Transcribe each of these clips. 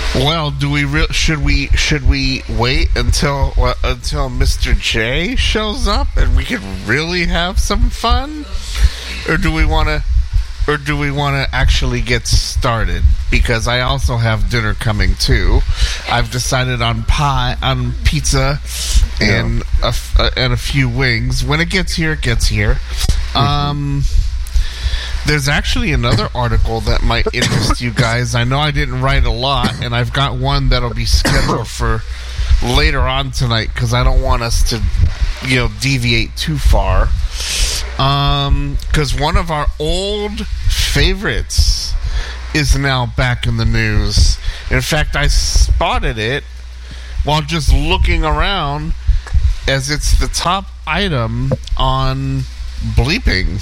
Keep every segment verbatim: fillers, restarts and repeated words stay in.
Well, do we re- should we should we wait until uh, until Mister J shows up and we can really have some fun, or do we want to, or do we want to actually get started? Because I also have dinner coming too. I've decided on pie, on pizza, and yeah. a f- uh, and a few wings. When it gets here, it gets here. Mm-hmm. Um. There's actually another article that might interest you guys. I know I didn't write a lot, and I've got one that'll be scheduled for later on tonight because I don't want us to, you know, deviate too far. Um, because one of our old favorites is now back in the news. In fact, I spotted it while just looking around as it's the top item on Bleeping.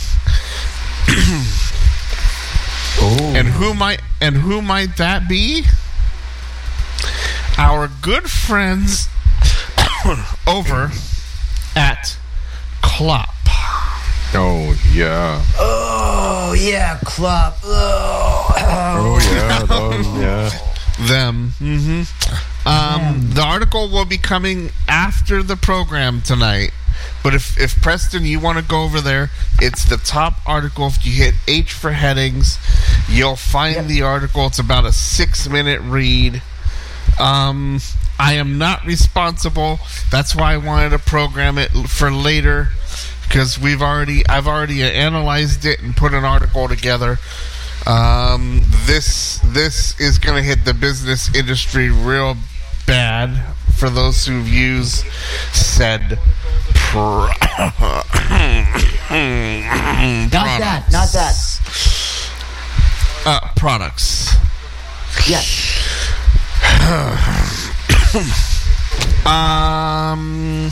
And who might and who might that be? Our good friends over at Clop. Oh yeah. Oh yeah, Clop. Oh, oh yeah, them, yeah. Them. Mm-hmm. Um, the article will be coming after the program tonight. But if, if Preston, you want to go over there, it's the top article. If you hit H for headings, you'll find yep. the article. It's about a six-minute read. Um, I am not responsible. That's why I wanted to program it for later, because we've already I've already analyzed it and put an article together. Um, this this is going to hit the business industry real bad for those who've used said. Pro- not that, not that. Uh, products. Yes. um,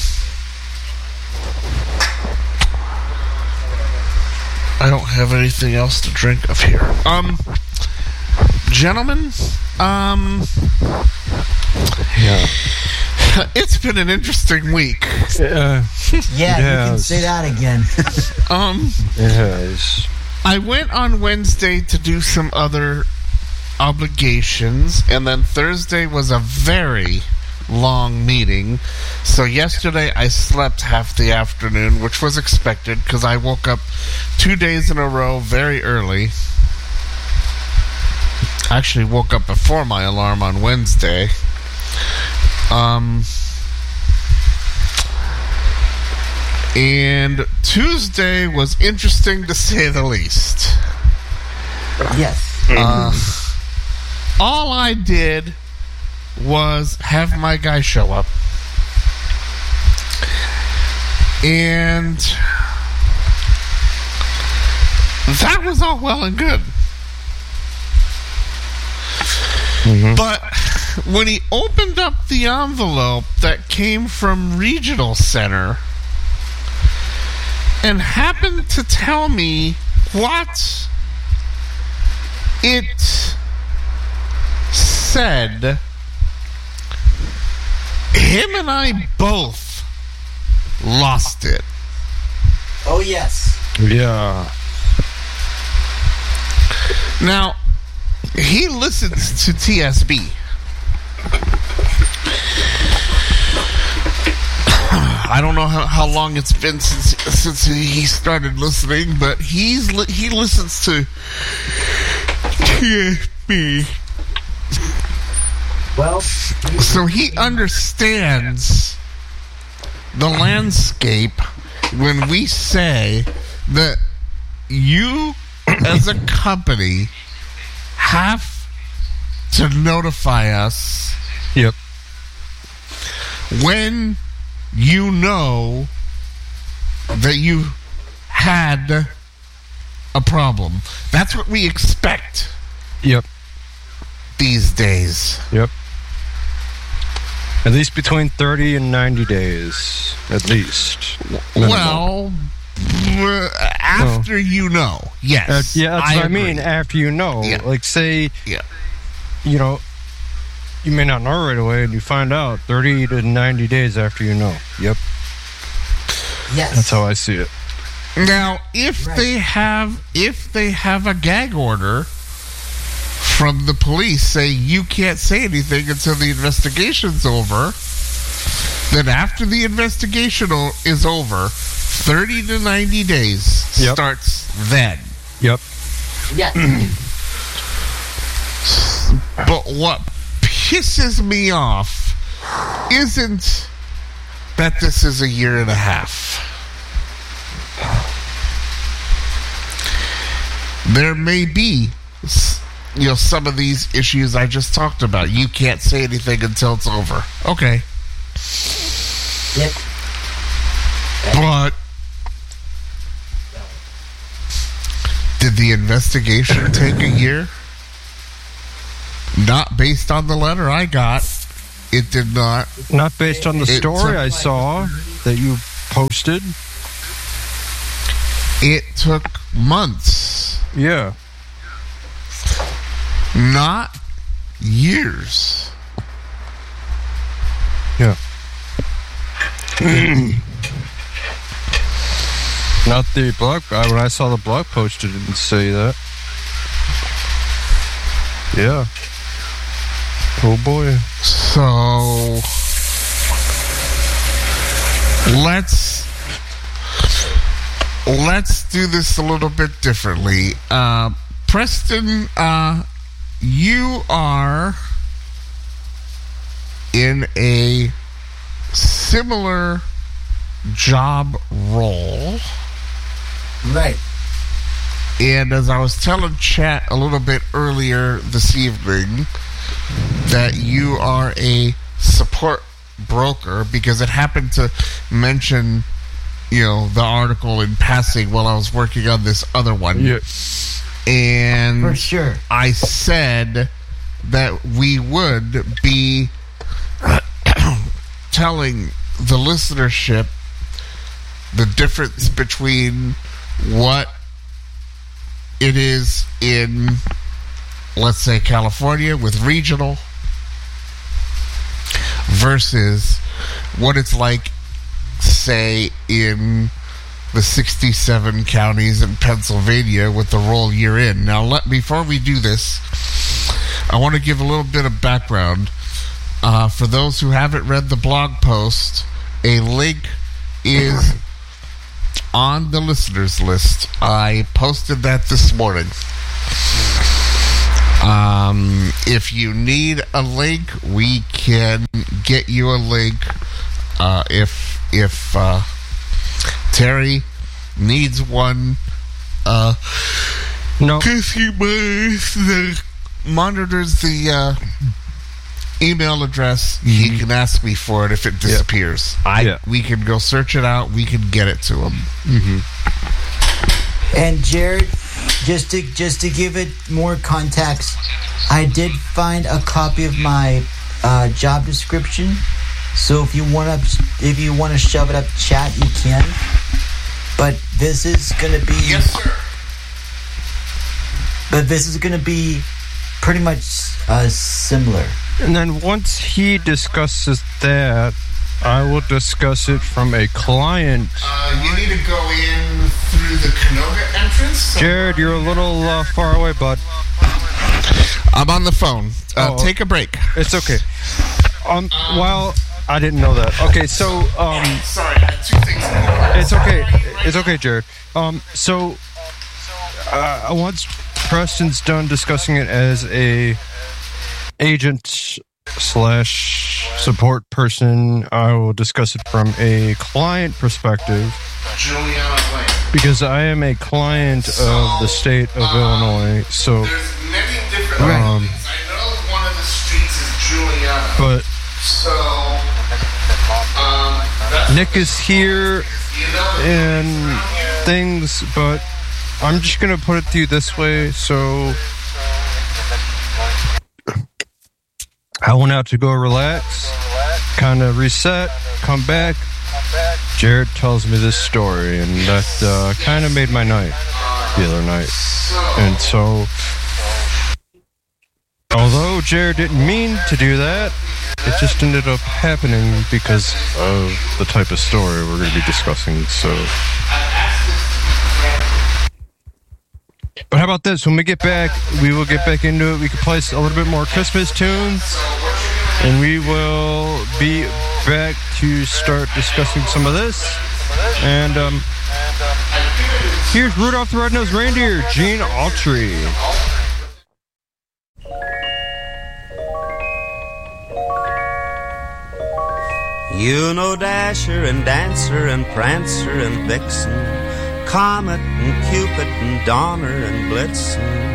I don't have anything else to drink of here. Um, gentlemen, um, yeah. It's been an interesting week. Uh, yeah, you can say that again. um, yes. I went on Wednesday to do some other obligations, and then Thursday was a very long meeting. So yesterday I slept half the afternoon, which was expected because I woke up two days in a row very early. I actually woke up before my alarm on Wednesday. Um, and Tuesday was interesting to say the least. Yes. Uh, all I did was have my guy show up. And that was all well and good. Mm-hmm. But when he opened up the envelope that came from Regional Center and happened to tell me what it said, him and I both lost it. Oh, yes. Yeah. Now, he listens to T S B. I don't know how, how long it's been since since he started listening, but he's li- he listens to T S B. Well, so he understands the landscape when we say that you, as a company, have to notify us. Yep. When you know that you had a problem. That's what we expect. Yep. These days. Yep. At least between thirty and ninety days. At least. Well, after oh. you know. Yes. Uh, yeah, that's I what agree. I mean. After you know. Yeah. Like, say, yeah. you know, you may not know right away, and you find out thirty to ninety days after you know. Yep. Yes. That's how I see it. Now, if right. they have, if they have a gag order from the police saying you can't say anything until the investigation's over. Then after the investigation o- is over, thirty to ninety days Yep. starts then. Yep. Yeah. But what pisses me off isn't that this is a year and a half. There may be, you know, some of these issues I just talked about. You can't say anything until it's over. Okay. Yep. But did the investigation take a year? Not based on the letter I got. It did not. Not based on the It story took- I saw that you posted. It took months, Yeah. not years. Yeah. Not the blog. uh, When I saw the blog post, it didn't say that. Yeah. Oh boy. So let's let's do this a little bit differently. Uh, Preston, uh, you are in a similar job role. Right. And as I was telling chat a little bit earlier this evening, that you are a support broker, because it happened to mention, you know, the article in passing while I was working on this other one. Yeah. And For sure. I said that we would be telling the listenership the difference between what it is in, let's say, California with regional versus what it's like, say, in the sixty-seven counties in Pennsylvania with the role you're in. Now, let before we do this, I want to give a little bit of background. Uh, for those who haven't read the blog post, a link is on the listeners list. I posted that this morning. Um, if you need a link, we can get you a link. Uh, if if uh, Terry needs one, uh, No. because he monitors the, monitors the uh, email address, he can ask me for it if it disappears. I Yeah. we can go search it out. We can get it to him. And Jared, just to just to give it more context, I did find a copy of my uh, job description. So if you want to if you want to shove it up chat, you can. But this is gonna be Yes, sir. But this is gonna be pretty much uh, similar. And then once he discusses that, I will discuss it from a client. Uh, you need to go in through the Canoga entrance. Jared, you're a little uh, far away, bud. I'm on the phone. Uh, Oh. Take a break. It's okay. Um, well, I didn't know that. Okay, so um, Sorry, I had two things. it's okay. It's okay, Jared. Um, so uh, once Preston's done discussing it as a agent slash support person, I will discuss it from a client perspective, Juliana Lane. because I am a client of the state of Illinois. So, There's many different Um, buildings. I know one of the streets is Juliana. but So, um, that's Nick is here you know, and things, but I'm just gonna put it to you this way. So I went out to go relax, kind of reset, come back. Jared tells me this story, and that uh, kind of made my night the other night. And so, although Jared didn't mean to do that, it just ended up happening because of the type of story we're going to be discussing. So, But how about this? When we get back, we will get back into it. We can play a little bit more Christmas tunes, and we will be back to start discussing some of this. And um, here's Rudolph the Red-Nosed Reindeer, Gene Autry. You know Dasher and Dancer and Prancer and Vixen, Comet and Cupid and Donner and Blitzen.